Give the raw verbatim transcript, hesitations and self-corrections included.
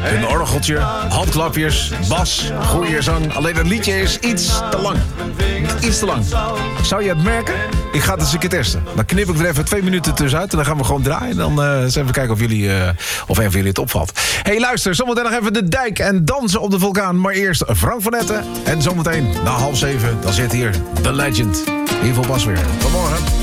Een orgeltje, handklapjes, bas, goede zang. Alleen het liedje is iets te lang. Iets te lang. Zou je het merken? Ik ga het eens een keer testen. Dan knip ik er even twee minuten tussenuit en dan gaan we gewoon draaien. En dan uh, eens even kijken of jullie, uh, of een van jullie het opvalt. Hey, luister, zometeen nog even de dijk en dansen op de vulkaan. Maar eerst Frank van Etten. En zometeen na half zeven, dan zit hier The Legend. Hier voor Bas weer. Tot morgen.